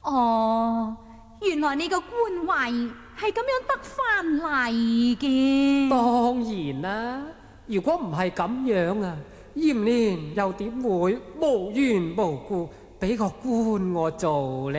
哦，原來你個官位係咁樣得返嚟嘅。 當然啦，如果唔係咁樣啊，鹽蓮又點會無緣無故俾個官我做呢？